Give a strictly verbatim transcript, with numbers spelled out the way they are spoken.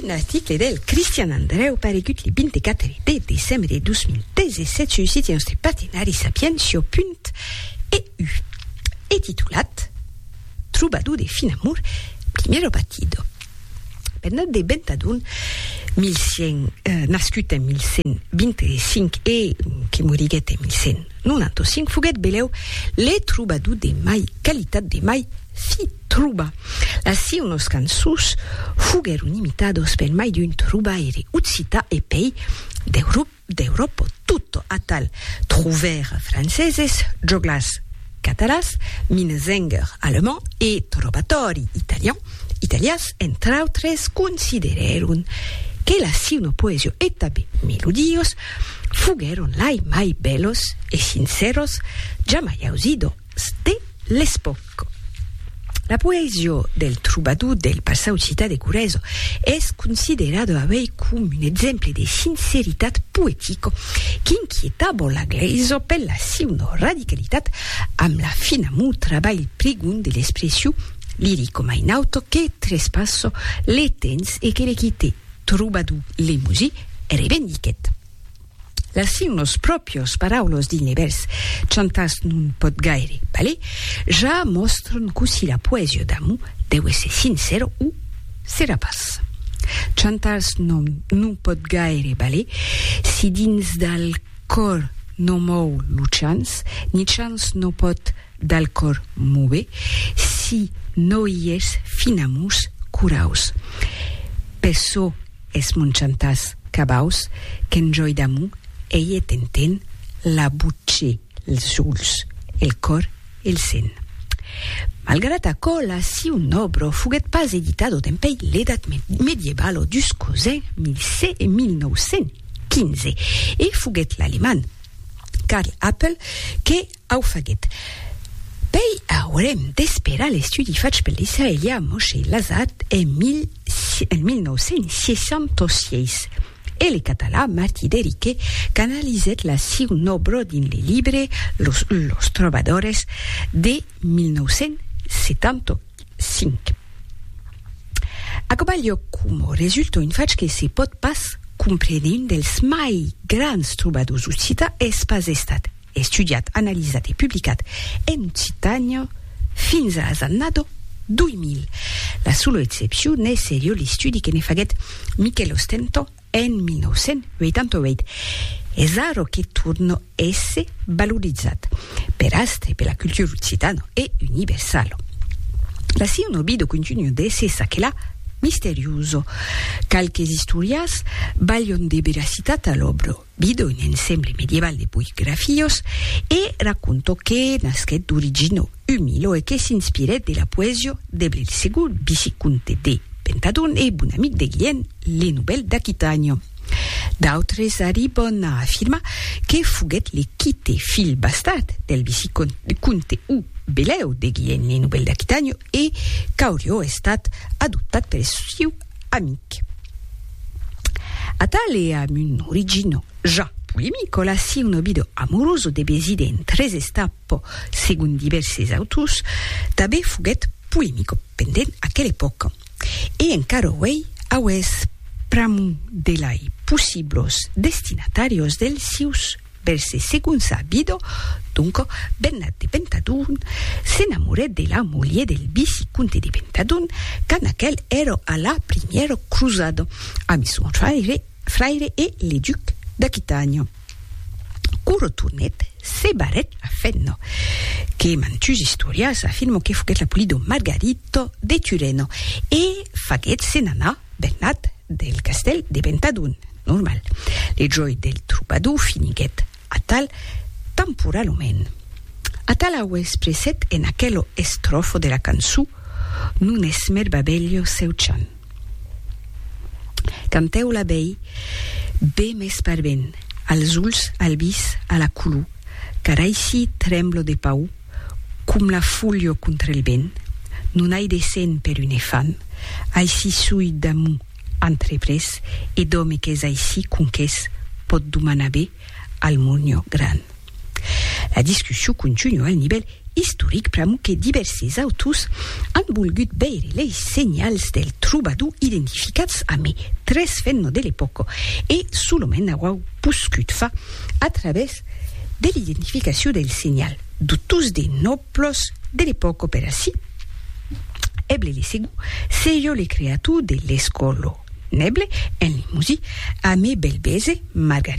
Un article del Cristian Andreu paregut il ventiquattro de dicembre duemiladiciassette sul sito nostri partenari Sapiensio punt e u e titulat Troubadour de Finamur, primero partido. Bernat de Ventadun, mil cent, eh, nascut en mil cent vint-i-cinc e que moriguet en mil cent noranta-cinc, fuguet beleu le troubadour de mai, qualitat de mai fi truba. Lassi unos cansus fugueron imitados per mai d'un troubaire uccita e pei d'Europa, d'Europa tutto a tal trouver franceses, joglas catalans, minnesänger allemand e trovatori italian, italians, entre autres, consideraron que lassi una poesio e tabe melodios fugueron lai mai bellos e sinceros jamais ausidos de l'espoco. La poesia del troubadour del passau città de Cureso es considerado avei cum un exemple de sinceritat poetico che inquietava la gleiso per la sua radicalitat am la finamur treball prigun de l'espression lirico mai nauto che trespasso le temps e che le quite troubadour le musi e revendiquet. Lassi unos propios paraulos din le vers chantas nun pot gaire ballet, ja mostron così la poesia d'amour deu esse sincero u serapas. Chantas non, nun pot gaire ballet, si dins dal cor no mou lucians, ni chans no pot dal cor move, si no hi es finamurs curaus. Pesso es mon chantas cabaus, qu'en joi d'amour ei tenten la butxe, els ulls, el cor, el sen. Malgrat aquò, la si un obro fuguet pas editado tempei l'edat medievalo dus cousin mil nou-cent quinze e fuguet l'aleman Karl Appel que au faguet. Pei haurem d'esperar l'estudi faig per l'israelià Moshe Lazat en mil nou-cent seixanta-sis e le català Martí Derique canalizet la si un obro din le libre Los, los Trovadores de mil nou-cent setanta-cinc. Acobalio como resulta un faig que se pot pas comprendre un dels mai grans troubadours uccita es pas estat estudiat, analitzat e publicat en Occitània fins a l'annado duemil. La sola excepció ne serio l'estudi que ne faguet Michel Ostento en mil nou-cent vuitanta-vuit. És raro che torno esse valorizzat per astre per la cultura occitana e universale. La si un obido continua d'esse saquela misterioso. Calques historias vaglion de veracitat all'obro. Vido un ensemble medieval de poegrafios e racconto che nasquet d'origine umilo e che s'inspiret de la poesia de Belsegur, Biciconte de Pentadun e bon amic de Guillén, le nouvelles d'Aquitània. D'altres arriben a afirmar que fuguet le quite fil bastard del Biciconte u Beleu de Guillén, le nouvelles d'Aquitània e qu'hauria estat adoptat per seu amic. A tale am un origine ja polemico, la si un obido amoroso de beside en tres estappo, segun diverses autors, tabe fuguet polemico pendent aquella epoca. E encara uei aues pramu de lai possiblos destinatarios del sius verse segun sabido, dunque Bernat de Pentadun s'enamoret de la moglie del Biciconte de Pentadun quand aquel era a la primera cruzada ami son fraire, fraire e le duc d'Aquitània. Curo turnet se baret a fenno, che mantus historias afirmo che fuguet la polido Margarito de Tureno e faguet senana Bernat del Castel de Pentadun. Normal. Le gioi del troubadour finiguet a tal temporalment. A tal au expresset en aquello estrofo de la cançó nun esmer babelio seu chan. Canteu la bei, be mes parven, als ulls al vis a la culu, car aici tremblo de pau, cum la fulio contra el vent, non hai de sen per un efant, aici sui d'amu entrepres e d'home que és aici conquès pot domanar bé al monio gran. La discussió continua al nivell historic pramu che diversi autori han volgut veure les segnals del troubadour identificats a me tres fenno dell'epoca e solament au puscut fa a través de l'identificació del senyal d'utus de nobles de l'epoca per així. Eble li segu, serio le creatur de l'escolo neble en li musi a me belbese Margarita